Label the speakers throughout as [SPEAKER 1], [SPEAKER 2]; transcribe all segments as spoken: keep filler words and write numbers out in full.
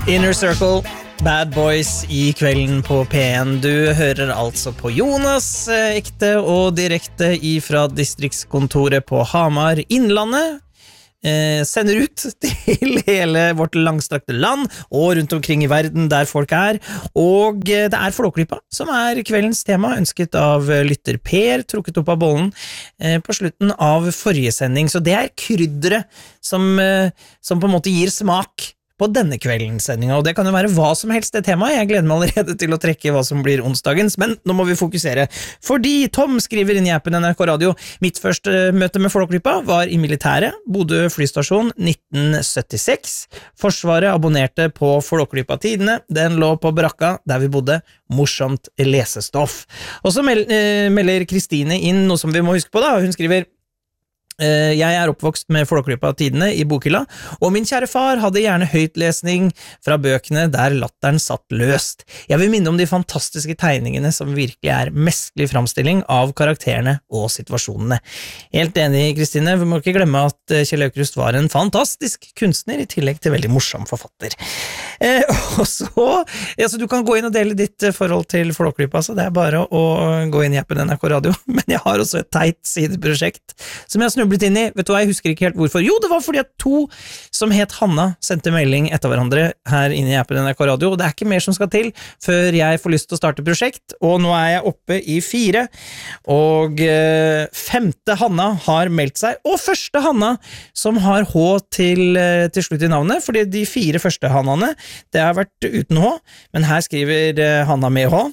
[SPEAKER 1] Inner Circle, Bad Boys I kvelden på P en. Du hører altså på Jonas, ekte og direkte ifra distriktskontoret på Hamar Innlandet. Eh, sender ut til hele vårt langstrakte land og rundt omkring i verden der folk er. Og det er Flåklypa som er kveldens tema, ønsket av lytter Per, trukket opp av bollen eh, på slutten av forrige sending. Så det er krydderet som, eh, som på en måte gir smak på denne kveldens sending, og det kan jo være hva som helst det temaet. Jeg gleder meg allerede til å trekke hva som blir onsdagens, men nå må vi fokusere. Fordi Tom skriver inn i appen N R K Radio: mitt første møte med Flåklypa var i militæret, Bodø flystasjon nitten syttiseks. Forsvaret abonnerte på Flåklypa Tidene, den lå på brakka der vi bodde. Morsomt lesestoff. Og så melder Kristine inn noe som vi må huske på da, hun skriver: jeg er oppvokst med Flåklypa Tidene i bokhylla, og min kjære far hadde gjerne høytlesning fra bøkene der latteren satt løst. Jeg vil minne om de fantastiske tegningene som virkelig er mestlig framstilling av karakterene og situasjonene. Helt enig, Kristine, vi må ikke glemme at Kjell Aukrust var en fantastisk kunstner, i tillegg til veldig morsom forfatter. Eh, og så, altså, du kan gå inn og dele ditt forhold til Flåklypa, så det er bare å gå inn i appen N R K Radio, men jeg har også et teit sideprosjekt som jeg snublet inn i. Vet du hva, jeg husker ikke helt hvorfor. Jo, det var fordi at to som het Hanna sendte melding etter hverandre her inne i appen N R K Radio, og det er ikke mer som skal til før jeg får lyst til å starte prosjekt, og nå er jeg oppe i fire, og eh, femte Hanna har meldt seg, og første Hanna som har H til, eh, til slutt i navnet, fordi de fire første Hannaene, det har vært uten H, men her skriver eh, Hanna med H.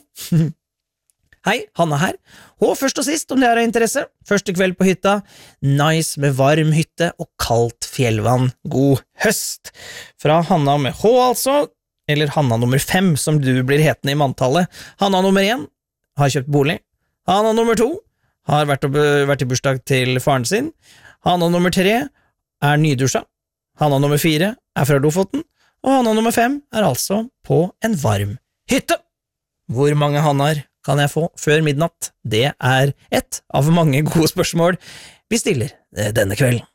[SPEAKER 1] Hei, Hanna her. Og først og sist, om det er av interesse, første kveld på hytta, nice med varm hytte og kaldt fjellvann. God høst. Fra Hanna med H altså, eller Hanna nummer fem, som du blir hetende i manntallet. Hanna nummer én har kjøpt bolig. Hanna nummer to har vært, vært i bursdag til faren sin. Hanna nummer tre er nydusja. Hanna nummer fire er fra Lofoten. Og Hanna nummer fem er altså på en varm hytte. Hvor mange Hannar kan jeg få før midnatt? Det er ett av mange gode spørsmål vi stiller denne kvelden.